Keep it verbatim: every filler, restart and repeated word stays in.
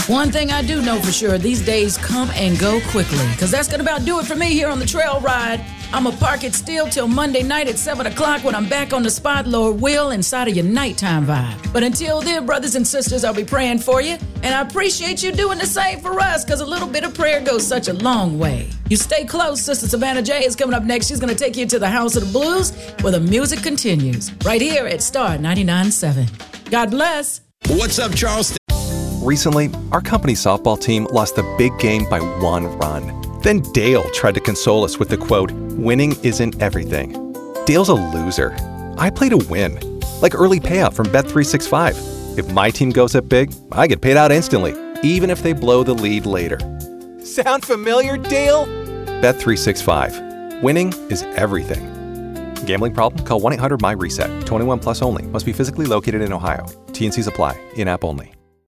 One thing I do know for sure, these days come and go quickly, because that's going to about do it for me here on the trail ride. I'm going to park it still till Monday night at seven o'clock when I'm back on the spot, Lord will, inside of your nighttime vibe. But until then, brothers and sisters, I'll be praying for you, and I appreciate you doing the same for us, because a little bit of prayer goes such a long way. You stay close. Sister Savannah J is coming up next. She's going to take you to the House of the Blues, where the music continues, right here at Star ninety-nine point seven. God bless. What's up, Charleston? Recently, our company softball team lost the big game by one run. Then Dale tried to console us with the quote, "Winning isn't everything." Dale's a loser. I play to win, like early payout from Bet three sixty-five. If my team goes up big, I get paid out instantly, even if they blow the lead later. Sound familiar, Dale? Bet three sixty-five. Winning is everything. Gambling problem? Call one eight hundred M Y RESET. twenty-one plus only. Must be physically located in Ohio. T and Cs apply. In-app only.